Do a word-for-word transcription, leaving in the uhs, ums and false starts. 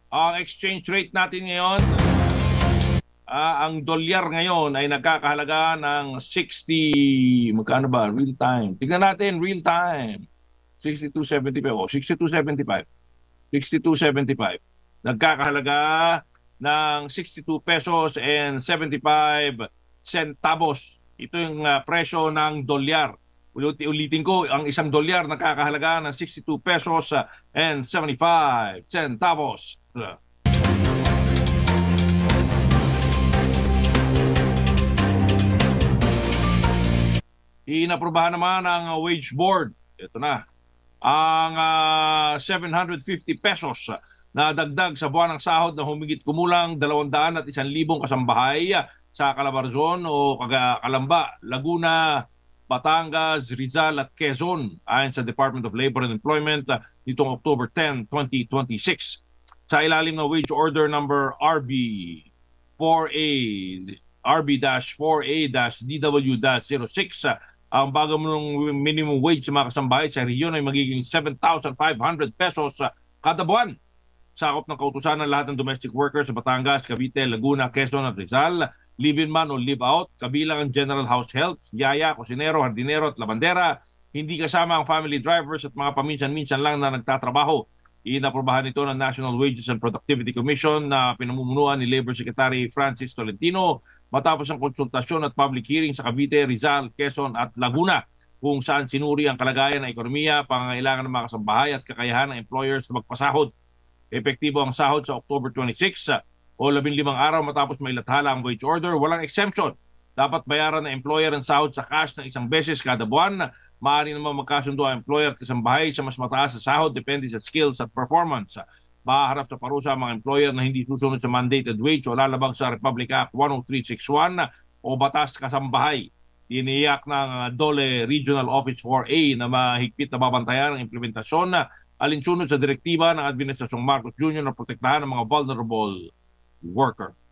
Ang exchange rate natin ngayon, ah, ang dolyar ngayon ay nagkakahalaga ng sixty, magkano ba? Real time. Tignan natin, real time. sixty-two seventy-five. Oh, sixty-two seventy-five. sixty-two seventy-five. Nagkakahalaga ng sixty-two pesos and seventy-five centavos. Ito yung ah, presyo ng dolyar. Ulit, ulitin ko, ang isang dolyar nakakahalaga ng sixty-two pesos ah, and seventy-five centavos. Inaprubahan naman ang uh, wage board. Ito na. Ang uh, seven hundred fifty pesos na dagdag sa buwan ng sahod na humigit kumulang dalawang daan at isang libong kasambahay sa Calabarzon o Calamba, Laguna, Batangas, Rizal at Quezon ayon sa Department of Labor and Employment uh, nitong October tenth, twenty twenty-six. Sa ilalim ng wage order number R B four A R B four A D W zero six, uh, ang bagong minimum wage sa mga kasambahay sa rehiyon ay magiging seven thousand five hundred pesos uh, kada buwan. Sakop ng kautusan ng lahat ng domestic workers sa Batangas, Cavite, Laguna, Quezon at Rizal, live-in man o live-out, kabilang ang general house help, yaya, kusinero, hardinero at labandera, hindi kasama ang family drivers at mga paminsan-minsan lang na nagtatrabaho. Inaprobahan ito ng National Wages and Productivity Commission na pinamumunuan ni Labor Secretary Francis Tolentino matapos ang konsultasyon at public hearing sa Cavite, Rizal, Quezon at Laguna kung saan sinuri ang kalagayan ng ekonomiya, pangangailangan ng mga kasambahay at kakayahan ng employers na magpasahod. Epektibo ang sahod sa October twenty-sixth o labing limang araw matapos mailathala ang wage order, walang exemption. Dapat bayaran ng employer ang sahod sa cash ng isang beses kada buwan. Maaari naman magkasundo ang employer at kasambahay sa mas mataas na sahod depende sa skills at performance. Mahaharap sa parusa ang mga employer na hindi susunod sa mandated wage o lalabag sa Republic Act one oh three sixty-one o batas kasambahay. Iniyak ng Dole Regional Office four A na mahigpit na babantayan ang implementasyon alinsunod sa direktiba ng Administrasyong Marcos Junior na protektahan ng mga vulnerable worker.